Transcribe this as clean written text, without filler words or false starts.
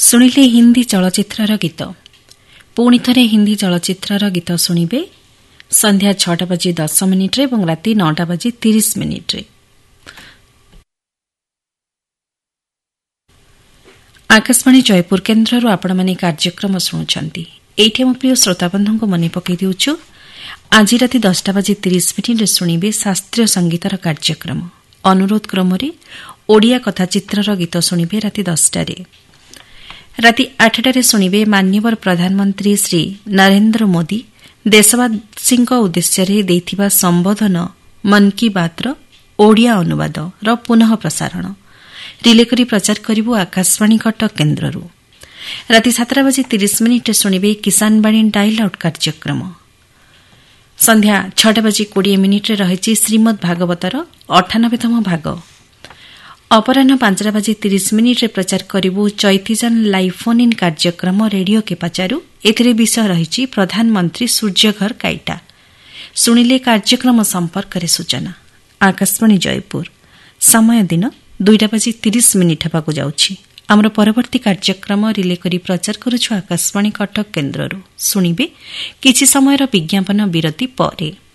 ଶୁଣିଲେ ହିନ୍ଦୀ ଚଳଚ୍ଚିତ୍ରର ଗୀତ। ପୁଣି ଥରେ ହିନ୍ଦୀ ଚଳଚ୍ଚିତ୍ରର ଗୀତ ଶୁଣିବେ ସନ୍ଧ୍ୟା 6:10 ଏବଂ ରାତି 9:30। ଆକାଶବାଣୀ ଜୟପୁର କେନ୍ଦ୍ରରୁ ଆପଣମାନେ କାର୍ଯ୍ୟକ୍ରମ ଶୁଣୁଛନ୍ତି। ଏଇଠି ଆମ ପ୍ରିୟ ଶ୍ରୋତାବନ୍ଧୁଙ୍କୁ ମନେ ପକାଇ ଦେଉଛୁ, ଆଜି ରାତି 10:30 ଶୁଣିବେ ଶାସ୍ତ୍ରୀୟ ସଙ୍ଗୀତର କାର୍ଯ୍ୟକ୍ରମ। ଅନୁରୋଧ କ୍ରମରେ ଓଡ଼ିଆ କଥାଚିତ୍ରର ଗୀତ ଶୁଣିବେ ରାତି 10ଟାରେ। ରାତି 8ଟାରେ ଶୁଣିବେ ମାନ୍ୟବର ପ୍ରଧାନମନ୍ତ୍ରୀ ଶ୍ରୀ ନରେନ୍ଦ୍ର ମୋଦି ଦେଶବାସୀଙ୍କ ଉଦ୍ଦେଶ୍ୟରେ ଦେଇଥିବା ସମ୍ବୋଧନ ମନ୍ କି ବାତ୍ର ଓଡ଼ିଆ ଅନୁବାଦର ପୁନଃ ପ୍ରସାରଣ ରିଲେ କରି ପ୍ରଚାର କରିବୁ ଆକାଶବାଣୀ କଟକ କେନ୍ଦ୍ରରୁ। ରାତି 7:30 ଶୁଣିବେ କିଷାନ ବାଣୀ ଡାଇଲ୍ ଆଉଟ୍ କାର୍ଯ୍ୟକ୍ରମ। ସନ୍ଧ୍ୟା 6:20 ରହିଛି ଶ୍ରୀମଦ୍ ଭାଗବତର 98ତମ ଭାଗ। ଅପରାହ୍ନ 5:30 ପ୍ରଚାର କରିବୁ ଚୈତିଜନ ଲାଇଭ୍ ଫୋନ୍ ଇନ୍ କାର୍ଯ୍ୟକ୍ରମ ରେଡିଓ କେ ପଚାରୁ। ଏଥିରେ ବିଷୟ ରହିଛି ପ୍ରଧାନମନ୍ତ୍ରୀ ସୂର୍ଯ୍ୟଘର କାଇଟା। ଶୁଣିଲେ କାର୍ଯ୍ୟକ୍ରମ ସମ୍ପର୍କରେ ସୂଚନା। ଆକାଶବାଣୀ ଜୟପୁର ସମୟ ଦିନ 2:30 ହେବାକୁ ଯାଉଛି। ଆମର ପରବର୍ତ୍ତୀ କାର୍ଯ୍ୟକ୍ରମ ରିଲେ କରି ପ୍ରଚାର କରୁଛୁ ଆକାଶବାଣୀ କଟକ କେନ୍ଦ୍ରରୁ। ଶୁଣିବେ କିଛି ସମୟର ବିଜ୍ଞାପନ ବିରତି ପରେ।